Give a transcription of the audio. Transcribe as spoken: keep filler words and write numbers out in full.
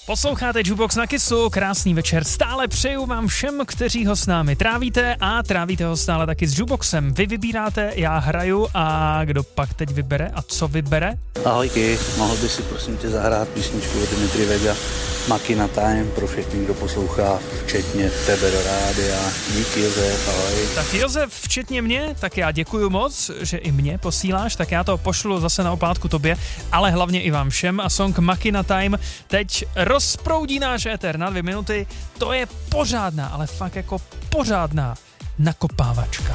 Posloucháte Jukebox na Kissu, krásný večer. Stále přeju vám všem, kteří ho s námi trávíte a trávíte ho stále taky s Jukeboxem. Vy vybíráte, já hraju a kdo pak teď vybere a co vybere? Ahojky, mohl by si prosím tě zahrát písničku od Dimitri Vega Makina Time pro všechny, kdo poslouchá, včetně tebe do rádia. Díky Josef, ahoj. Tak Josef, včetně mě, tak já děkuju moc, že i mě posíláš, tak já to pošlu zase na oplátku tobě, ale hlavně i vám všem a song Makina Time teď rozproudí náš éter na dvě minuty, to je pořádná, ale fakt jako pořádná nakopávačka.